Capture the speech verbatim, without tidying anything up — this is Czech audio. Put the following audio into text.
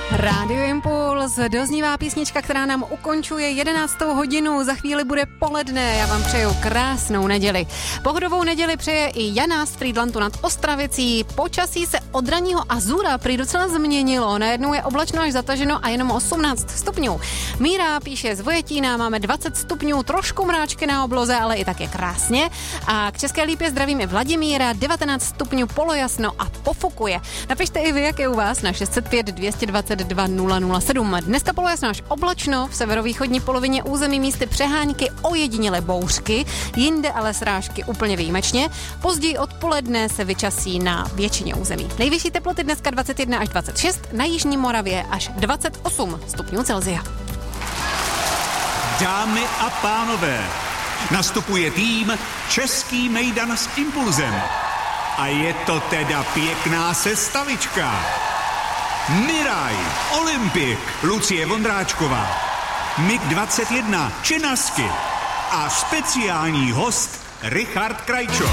Rádio Impuls, doznívá písnička, která nám ukončuje jedenáctou hodinu, za chvíli bude poledne, já vám přeju krásnou neděli. Pohodovou neděli přeje i Jana z Frýdlantu nad Ostravicí, počasí se od ranního azura prý docela změnilo, najednou je oblačno až zataženo a jenom osmnáct stupňů. Míra píše z Vojetína, máme dvacet stupňů, trošku mráčky na obloze, ale i tak je krásně. A k České Lípě zdravím i Vladimíra, devatenáct stupňů, polojasno a pofukuje. Napište i vy, jak je u vás na šest set pět dvě dvacet dva nula nula sedm. Dneska polojasno až oblačno, v severovýchodní polovině území místy přehánky, ojediněle bouřky, jinde ale srážky úplně výjimečně. Později odpoledne se vyčasí na většině území. Nejvyšší teploty dneska dvacet jedna až dvacet šest, na jižní Moravě až dvacet osm stupňů Celsia. Dámy a pánové, nastupuje tým Český mejdan s Impulzem. A je to teda pěkná sestavička. Miraj, Olympik, Lucie Vondráčková, Mig dvacet jedna, Činasky a speciální host Richard Krajčo.